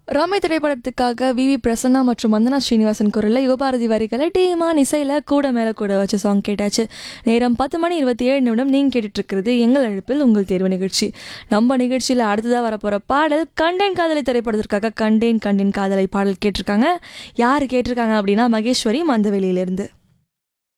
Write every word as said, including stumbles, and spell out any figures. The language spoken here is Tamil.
ராமை திரைப்படத்துக்காக வி வி பிரசன்னா மற்றும் வந்தனா ஸ்ரீனிவாசன் குரலில் யுவபாரதி வரிகளை டீமான் இசையில் கூட மேலே கூட வச்ச சாங் கேட்டாச்சு. நேரம் பத்து மணி இருபத்தி ஏழு நிமிடம். நீங்கள் கேட்டுட்டு இருக்கிறது எங்கள் அழைப்பில் உங்கள் தேர்வு நிகழ்ச்சி. நம்ம நிகழ்ச்சியில் அடுத்ததாக வரப்போகிற பாடல் கண்டேன் காதலை திரைப்படத்திற்காக கண்டேன் கண்டேன் காதலை பாடல் கேட்டிருக்காங்க. யார் கேட்டிருக்காங்க அப்படின்னா மகேஸ்வரி மந்தவெளியிலேருந்து.